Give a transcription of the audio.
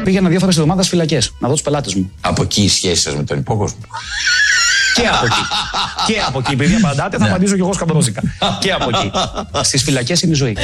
Πήγαινα 2 φορές τη εβδομάδα στις φυλακές, να δω τους πελάτες μου. Από εκεί η σχέση σας με τον υπόκοσμο. Και από εκεί. Και από εκεί. Επειδή απαντάτε, θα απαντήσω κι εγώ σκαμπρόζικα. Και από εκεί. Στις φυλακές είναι η ζωή.